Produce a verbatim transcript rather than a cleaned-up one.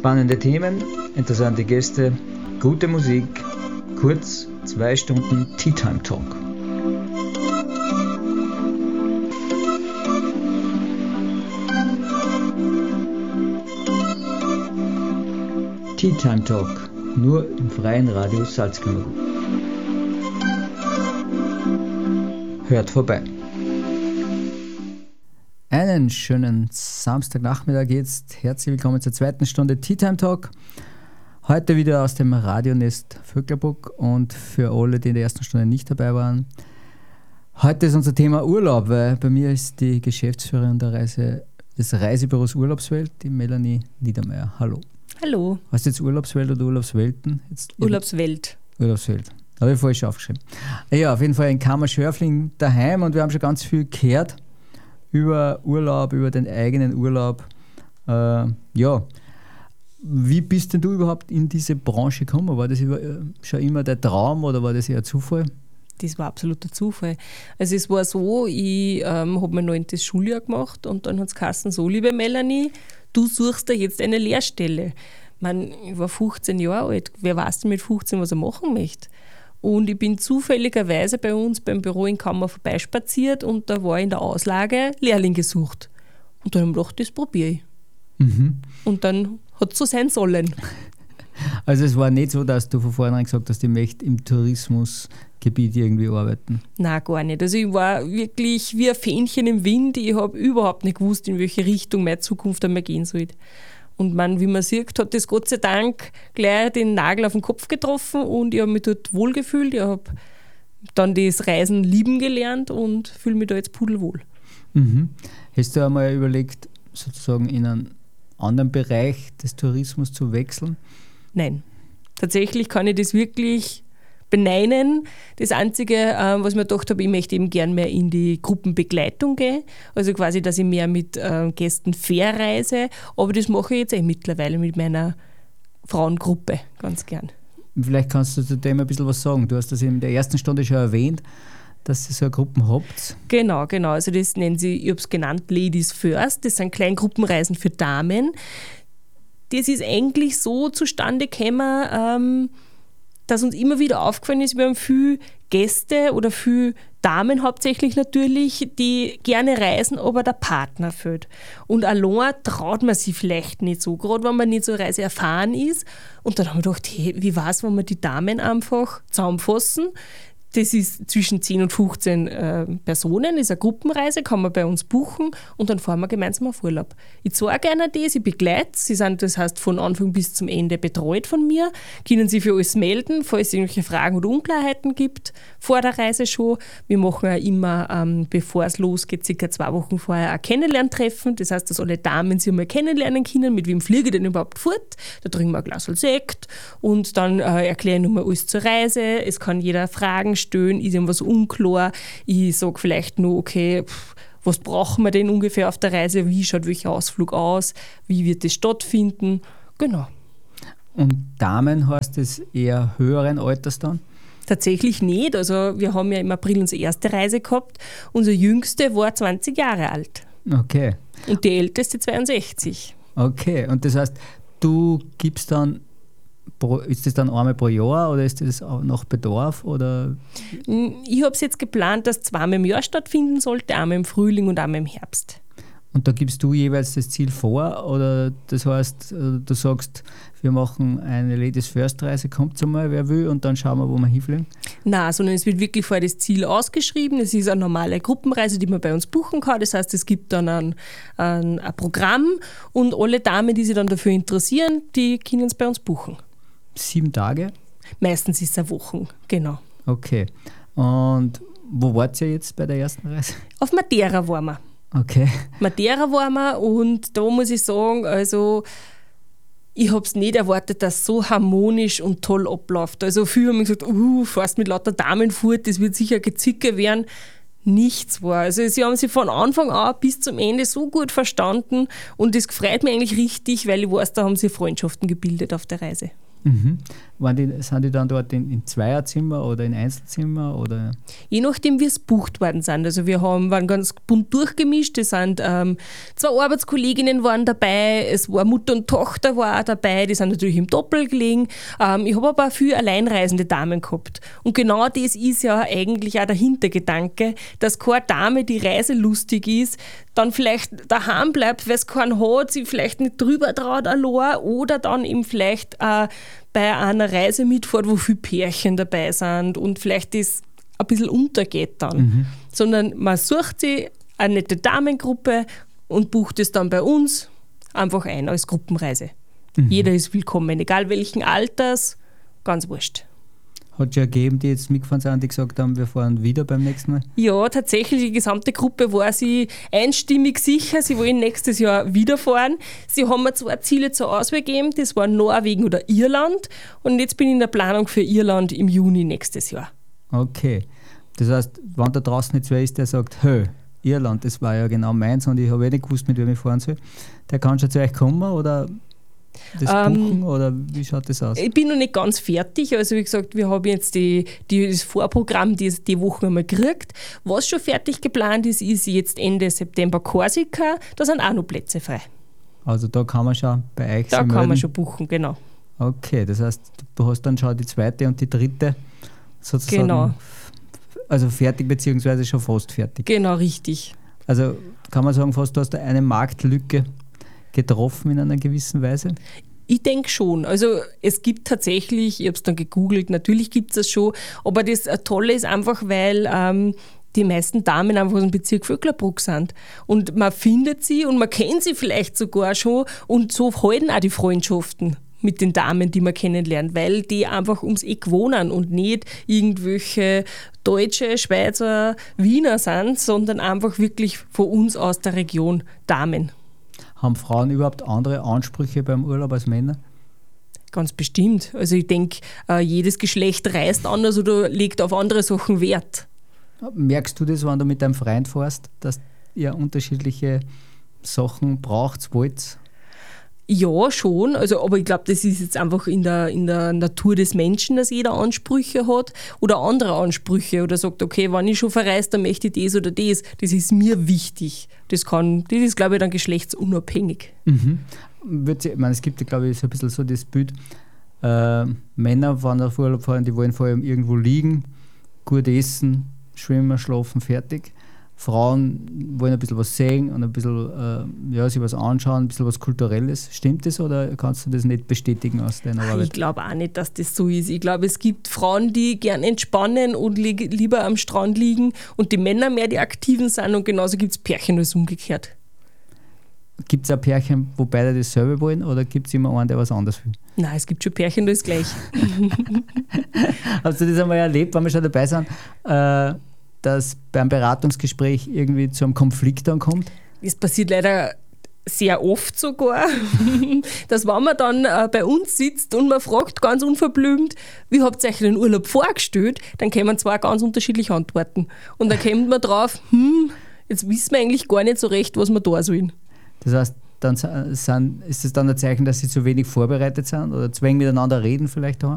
Spannende Themen, interessante Gäste, gute Musik, kurz zwei Stunden Tea Time Talk. Tea Time Talk, nur im freien Radio Salzkammergut. Hört vorbei. Einen schönen Samstagnachmittag jetzt. Herzlich willkommen zur zweiten Stunde Tea Time Talk. Heute wieder aus dem Radionest Vöcklerbruck und für alle, die in der ersten Stunde nicht dabei waren. Heute ist unser Thema Urlaub, weil bei mir ist die Geschäftsführerin der Reise, des Reisebüros Urlaubswelt, die Melanie Niedermeyer. Hallo. Hallo. Hast du jetzt Urlaubswelt oder Urlaubswelten? Jetzt Urlaubswelt. Urlaubswelt. Habe ich falsch aufgeschrieben. Ja, auf jeden Fall in Kammerschörfling daheim und wir haben schon ganz viel gehört über Urlaub, über den eigenen Urlaub. Äh, ja, wie bist denn du überhaupt in diese Branche gekommen? War das schon immer der Traum oder war das eher Zufall? Das war absoluter Zufall. Also es war so, ich ähm, habe mein neuntes Schuljahr gemacht und dann hat es geheißen, so liebe Melanie, du suchst dir jetzt eine Lehrstelle. Man, ich war fünfzehn Jahre alt, wer weiß denn mit fünfzehn, was er machen möchte? Und ich bin zufälligerweise bei uns beim Büro in Kammer vorbeispaziert und da war in der Auslage Lehrling gesucht. Und dann habe ich gedacht, das probiere ich. Mhm. Und dann hat es so sein sollen. Also es war nicht so, dass du von vornherein gesagt hast, ich möchte im Tourismusgebiet irgendwie arbeiten? Nein, gar nicht. Also ich war wirklich wie ein Fähnchen im Wind. Ich habe überhaupt nicht gewusst, in welche Richtung meine Zukunft einmal gehen soll. Und man, wie man sieht, hat das Gott sei Dank gleich den Nagel auf den Kopf getroffen und ich habe mich dort wohlgefühlt. Ich habe dann das Reisen lieben gelernt und fühle mich da jetzt pudelwohl. Mhm. Hast du einmal überlegt, sozusagen in einen anderen Bereich des Tourismus zu wechseln? Nein. Tatsächlich kann ich das wirklich beneinen. Das Einzige, äh, was ich mir gedacht habe, ich möchte eben gern mehr in die Gruppenbegleitung gehen. Also quasi, dass ich mehr mit äh, Gästen verreise. Aber das mache ich jetzt eh mittlerweile mit meiner Frauengruppe ganz gern. Vielleicht kannst du zu dem ein bisschen was sagen. Du hast das in der ersten Stunde schon erwähnt, dass ihr so eine Gruppen habt. Genau, genau. Also das nennen sie, ich habe es genannt, Ladies First. Das sind Kleingruppenreisen für Damen. Das ist eigentlich so zustande gekommen, ähm, dass uns immer wieder aufgefallen ist, wir haben viele Gäste oder viele Damen hauptsächlich natürlich, die gerne reisen, aber der Partner fehlt. Und allein traut man sich vielleicht nicht so, gerade wenn man nicht so reiseerfahren ist. Und dann haben wir gedacht, hey, wie war's, wenn wir die Damen einfach zusammenfassen? Das ist zwischen zehn und fünfzehn äh, Personen, das ist eine Gruppenreise, kann man bei uns buchen und dann fahren wir gemeinsam auf Urlaub. Ich zeige gerne das, ich begleite, sie sind, das heißt, von Anfang bis zum Ende betreut von mir, können sich für alles melden, falls es irgendwelche Fragen oder Unklarheiten gibt vor der Reise schon. Wir machen auch immer, ähm, bevor es losgeht, circa zwei Wochen vorher ein Kennenlerntreffen, das heißt, dass alle Damen sich mal kennenlernen können, mit wem fliege ich denn überhaupt fort, da trinken wir ein Glas Sekt und dann äh, erkläre ich nochmal alles zur Reise, es kann jeder Fragen stellen, ist irgendwas unklar. Ich sage vielleicht nur, okay, pff, was brauchen wir denn ungefähr auf der Reise? Wie schaut welcher Ausflug aus? Wie wird das stattfinden? Genau. Und Damen heißt es eher höheren Alters dann? Tatsächlich nicht. Also wir haben ja im April unsere erste Reise gehabt. Unser Jüngste war zwanzig Jahre alt. Okay. Und die Älteste zweiundsechzig. Okay. Und das heißt, du gibst dann, ist das dann einmal pro Jahr oder ist das auch nach Bedarf? Oder? Ich habe es jetzt geplant, dass zweimal im Jahr stattfinden sollte, einmal im Frühling und einmal im Herbst. Und da gibst du jeweils das Ziel vor? Oder das heißt, du sagst, wir machen eine Ladies First Reise, kommt einmal, wer will, und dann schauen wir, wo wir hinfliegen? Nein, sondern es wird wirklich vorher das Ziel ausgeschrieben. Es ist eine normale Gruppenreise, die man bei uns buchen kann. Das heißt, es gibt dann ein, ein, ein Programm und alle Damen, die sich dann dafür interessieren, die können es bei uns buchen. Sieben Tage? Meistens ist es eine Woche, genau. Okay. Und wo wart ihr jetzt bei der ersten Reise? Auf Madeira waren wir. Okay. Madeira waren wir und da muss ich sagen, also ich habe es nicht erwartet, dass es so harmonisch und toll abläuft. Also viele haben gesagt, uh, fährst mit lauter Damen fort, das wird sicher Gezicke werden. Nichts war. Also sie haben sich von Anfang an bis zum Ende so gut verstanden und das freut mich eigentlich richtig, weil ich weiß, da haben sie Freundschaften gebildet auf der Reise. Mhm. Waren die, sind die dann dort in, in Zweierzimmer oder in Einzelzimmer? Oder? Je nachdem, wie es bucht worden sind. Also wir haben, waren ganz bunt durchgemischt. Es sind ähm, zwei Arbeitskolleginnen waren dabei, es war Mutter und Tochter war auch dabei, die sind natürlich im Doppel gelegen. Ähm, ich habe aber auch viele alleinreisende Damen gehabt. Und genau das ist ja eigentlich auch der Hintergedanke, dass keine Dame, die reiselustig ist, dann vielleicht daheim bleibt, weil es keinen hat, sie vielleicht nicht drüber traut allein oder dann eben vielleicht äh, bei einer Reise mitfährt, wo viele Pärchen dabei sind und vielleicht das ein bisschen untergeht dann. Mhm. Sondern man sucht sich eine nette Damengruppe und bucht es dann bei uns einfach ein als Gruppenreise. Mhm. Jeder ist willkommen, egal welchen Alters, ganz wurscht. Hat es ja gegeben, die jetzt mitgefahren sind, die gesagt haben, wir fahren wieder beim nächsten Mal? Ja, tatsächlich, die gesamte Gruppe war sich einstimmig sicher, sie wollen nächstes Jahr wieder fahren. Sie haben mir zwei Ziele zur Auswahl gegeben, das waren Norwegen oder Irland. Und jetzt bin ich in der Planung für Irland im Juni nächstes Jahr. Okay, das heißt, wenn da draußen jetzt wer ist, der sagt, hey, Irland, das war ja genau meins und ich habe eh nicht gewusst, mit wem ich fahren soll, der kann schon zu euch kommen oder das buchen ähm, oder wie schaut das aus? Ich bin noch nicht ganz fertig. Also wie gesagt, wir haben jetzt die, die, das Vorprogramm die, die Woche einmal gekriegt. Was schon fertig geplant ist, ist jetzt Ende September Korsika. Da sind auch noch Plätze frei. Also da kann man schon bei euch Da kann melden. man schon buchen, genau. Okay, das heißt, du hast dann schon die zweite und die dritte sozusagen genau. also fertig beziehungsweise schon fast fertig. Genau, richtig. Also kann man sagen, fast du hast eine Marktlücke getroffen in einer gewissen Weise? Ich denke schon. Also es gibt tatsächlich, ich habe es dann gegoogelt, natürlich gibt es das schon, aber das Tolle ist einfach, weil ähm, die meisten Damen einfach aus dem Bezirk Vöcklerbruck sind. Und man findet sie und man kennt sie vielleicht sogar schon und so halten auch die Freundschaften mit den Damen, die man kennenlernt, weil die einfach ums Eck wohnen und nicht irgendwelche Deutsche, Schweizer, Wiener sind, sondern einfach wirklich von uns aus der Region Damen. Haben Frauen überhaupt andere Ansprüche beim Urlaub als Männer? Ganz bestimmt. Also ich denke, jedes Geschlecht reist anders oder legt auf andere Sachen Wert. Merkst du das, wenn du mit deinem Freund fährst, dass ihr unterschiedliche Sachen braucht, wollt? Ja, schon. Also, aber ich glaube, das ist jetzt einfach in der, in der Natur des Menschen, dass jeder Ansprüche hat oder andere Ansprüche oder sagt, okay, wenn ich schon verreise, dann möchte ich das oder das. Das ist mir wichtig. Das, kann, das ist, glaube ich, dann geschlechtsunabhängig. Mhm. Ich meine, es gibt ja, glaube ich, so ein bisschen so das Bild, äh, Männer, wenn auf Urlaub fahren, die wollen vor allem irgendwo liegen, gut essen, schwimmen, schlafen, fertig. Frauen wollen ein bisschen was sehen und ein bisschen äh, ja, sich was anschauen, ein bisschen was Kulturelles. Stimmt das oder kannst du das nicht bestätigen aus deiner Arbeit? Ich glaube auch nicht, dass das so ist. Ich glaube, es gibt Frauen, die gern entspannen und li- lieber am Strand liegen und die Männer mehr die Aktiven sind und genauso gibt es Pärchen als umgekehrt. Gibt es auch Pärchen, wo beide dasselbe wollen oder gibt es immer einen, der was anderes will? Nein, es gibt schon Pärchen, das ist gleich. Hast du das einmal erlebt, wenn wir schon dabei sind, äh, dass beim Beratungsgespräch irgendwie zu einem Konflikt dann kommt? Das passiert leider sehr oft sogar, dass wenn man dann äh, bei uns sitzt und man fragt ganz unverblümt, wie habt ihr euch den Urlaub vorgestellt, dann kommen zwei ganz unterschiedliche Antworten. Und dann kommt man drauf, hm, jetzt wissen wir eigentlich gar nicht so recht, was wir da sollen. Das heißt, dann sind, ist es dann ein Zeichen, dass sie zu wenig vorbereitet sind oder zu wenig miteinander reden vielleicht auch?